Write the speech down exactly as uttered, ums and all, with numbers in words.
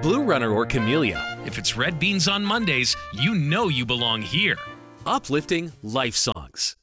Blue Runner or Camellia. If it's red beans on Mondays, you know you belong here. Uplifting life songs.